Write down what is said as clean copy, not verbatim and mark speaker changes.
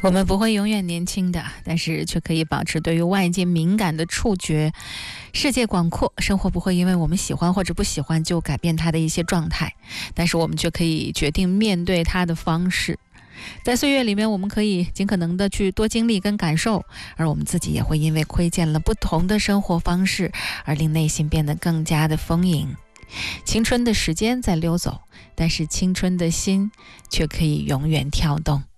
Speaker 1: 我们不会永远年轻的，但是却可以保持对于外界敏感的触觉。世界广阔，生活不会因为我们喜欢或者不喜欢就改变它的一些状态，但是我们却可以决定面对它的方式。在岁月里面，我们可以尽可能的去多经历跟感受，而我们自己也会因为窥见了不同的生活方式，而令内心变得更加的丰盈。青春的时间在溜走，但是青春的心却可以永远跳动。